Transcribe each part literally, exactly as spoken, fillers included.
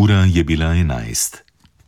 Ura je bila enajst.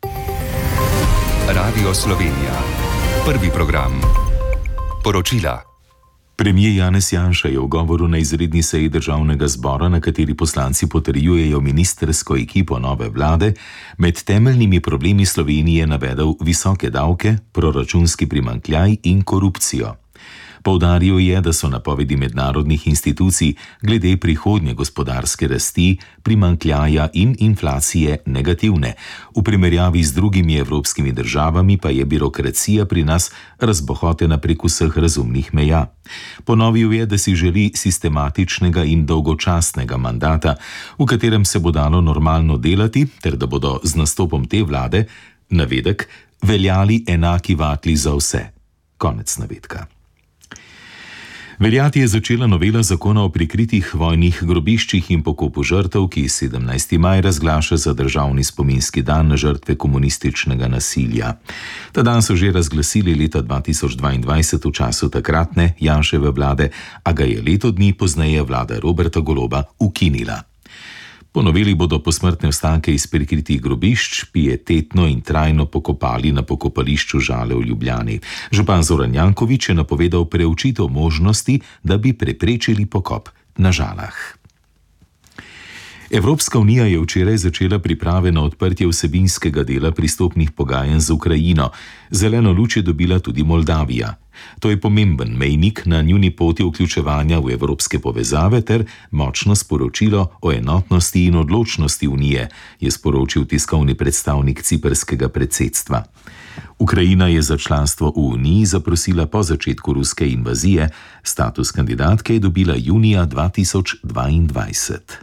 Radio Slovenija. Prvi program. Poročila. Premijer Janez Janša je v govoru na izredni seji državnega zbora, na kateri poslanci potrjujejo ministrsko ekipo nove vlade, med temeljnimi problemi Slovenije navedel visoke davke, proračunski primanjkljaj in korupcijo. Poudaril je, da so napovedi mednarodnih institucij glede prihodnje gospodarske rasti, primanjkljaja in inflacije negativne. V primerjavi z drugimi evropskimi državami pa je birokracija pri nas razbohotena prek vseh razumnih meja. Ponovil je, da si želi sistematičnega in dolgočasnega mandata, v katerem se bo dalo normalno delati, ter da bodo z nastopom te vlade, navedek, veljali enaki vatli za vse. Konec navedka. Veljati je začela novela zakona o prikritih vojnih grobiščih in pokopu žrtev, ki sedemnajsti maj razglaša za državni spominski dan na žrtve komunističnega nasilja. Ta dan so že razglasili leta dva tisoč dvaindvajset v času takratne Janševe vlade, a ga je leto dni pozneje vlada Roberta Goloba ukinila. Ponovili bodo posmrtne ostanke iz prikritih grobišč, pietetno in trajno pokopali na pokopališču Žale v Ljubljani. Župan Zoran Janković je napovedal preučitev možnosti, da bi preprečili pokop na Žalah. Evropska unija je včeraj začela priprave na odprtje vsebinskega dela pristopnih pogajanj z Ukrajino. Zeleno luč je dobila tudi Moldavija. To je pomemben mejnik na njuni poti vključevanja v evropske povezave ter močno sporočilo o enotnosti in odločnosti Unije, je sporočil tiskovni predstavnik ciprskega predsedstva. Ukrajina je za članstvo v Uniji zaprosila po začetku ruske invazije, status kandidatke je dobila junija dva tisoč dvaindvajset.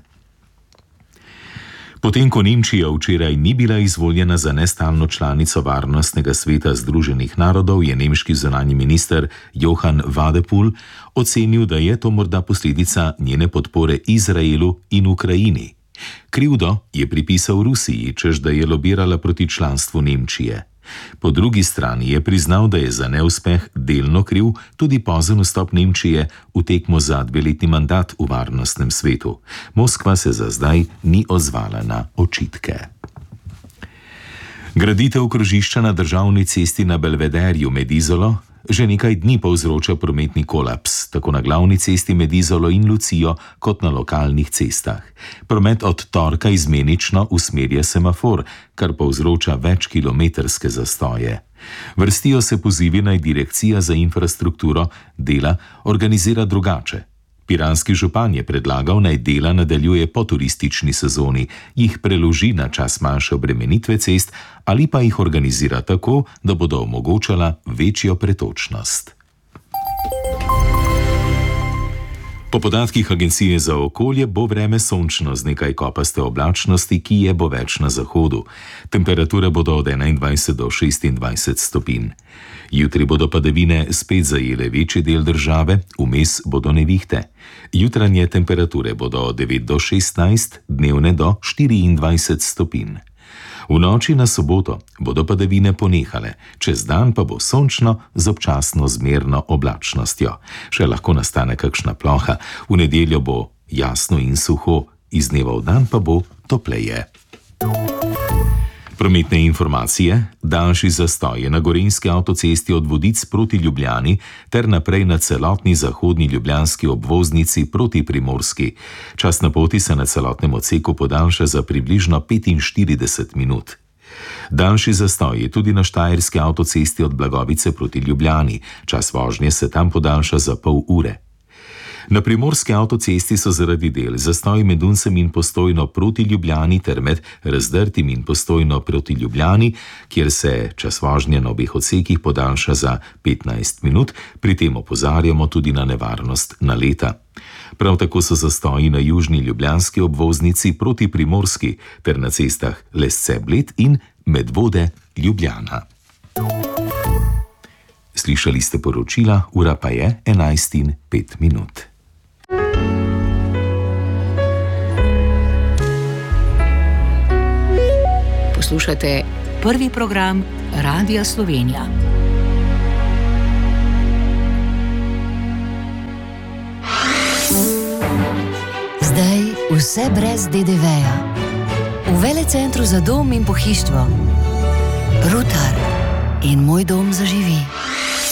Potem, ko Nemčija včeraj ni bila izvoljena za nestalno članico Varnostnega sveta Združenih narodov, je nemški zunanji minister Johann Wadephul ocenil, da je to morda posledica njene podpore Izraelu in Ukrajini. Krivdo je pripisal Rusiji, češ da je lobirala proti članstvu Nemčije. Po drugi strani je priznal, da je za neuspeh delno kriv tudi pozen vstop Nemčije v tekmo za dveletni mandat v Varnostnem svetu. Moskva se za zdaj ni odzvala na očitke. Graditev krožišča na državni cesti na Belvederju med Izolo že nekaj dni povzroča prometni kolaps, tako na glavni cesti med Izolo in Lucijo, kot na lokalnih cestah. Promet od torka izmenično usmerja semafor, kar povzroča večkilometrske zastoje. Vrstijo se pozivi, naj Direkcija za infrastrukturo dela organizira drugače. Piranski župan je predlagal, naj dela nadaljuje po turistični sezoni, jih preloži na čas manjše obremenitve cest ali pa jih organizira tako, da bodo omogočala večjo pretočnost. Po podatkih Agencije za okolje bo vreme sončno z nekaj kopaste oblačnosti, ki je bo več na zahodu. Temperature bodo od enaindvajset do šestindvajset stopinj. Jutri bodo padavine spet zajele večji del države, vmes bodo nevihte. Jutranje temperature bodo od devet do šestnajst, dnevne do štiriindvajset stopinj. V noči na soboto bodo padavine ponehale, čez dan pa bo sončno z občasno zmerno oblačnostjo. Še lahko nastane kakšna ploha, v nedeljo bo jasno in suho, iz dneva v dan pa bo topleje. Prometne informacije, daljši zastoj je na gorenjski avtocesti od Vodic proti Ljubljani ter naprej na celotni zahodni ljubljanski obvoznici proti Primorski. Čas na poti se na celotnem odseku podaljša za približno petinštirideset minut. Daljši zastoj je tudi na štajerski avtocesti od Blagovice proti Ljubljani. Čas vožnje se tam podaljša za pol ure. Na primorski avtocesti so zaradi del zastoj med Duncem in Postojno proti Ljubljani ter med Razdrtim in Postojno proti Ljubljani, kjer se čas vožnje na obeh odsekih podaljša za petnajst minut, pri tem opozarjamo tudi na nevarnost naleta. Prav tako so zastoji na južni ljubljanski obvoznici proti Primorski ter na cestah Lesce-Bled in Medvode Ljubljana. Slišali ste poročila, ura pa je enajst in pet minut. Poslušate prvi program Radia Slovenija. Zdaj vse brez de de veja. Velecentru za dom in pohištvo. Rutar in moj dom zaživi.